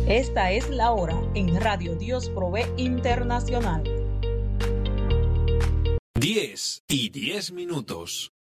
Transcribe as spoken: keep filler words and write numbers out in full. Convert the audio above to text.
Esta es la hora en Radio Dios Provee Internacional. diez y diez minutos.